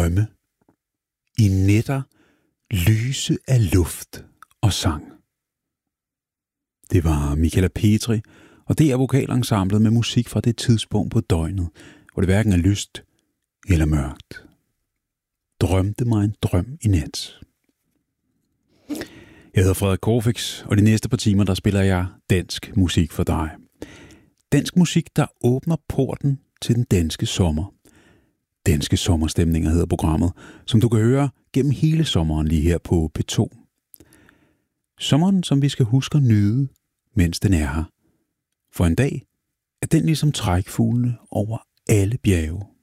drømme i nætter lyse af luft og sang. Det var Michaela Petri og det er vokalensemblet med musik fra det tidspunkt på døgnet, hvor det hverken er lyst eller mørkt. Drømte mig en drøm i nat. Jeg hedder Frederik Corfix, og de næste par timer, der spiller jeg dansk musik for dig. Dansk musik, der åbner porten til den danske sommer. Danske sommerstemninger hedder programmet, som du kan høre gennem hele sommeren lige her på P2. Sommeren, som vi skal huske at nyde, mens den er her. For en dag er den ligesom trækfuglene over alle bjerge.